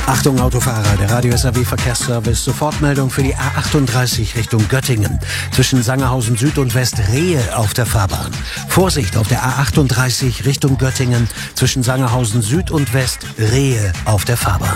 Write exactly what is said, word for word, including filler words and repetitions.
Achtung Autofahrer, der Radio S R W Verkehrsservice, Sofortmeldung für die A achtunddreißig Richtung Göttingen. Zwischen Sangerhausen Süd und West Rehe auf der Fahrbahn. Vorsicht auf der A achtunddreißig Richtung Göttingen. Zwischen Sangerhausen Süd und West Rehe auf der Fahrbahn.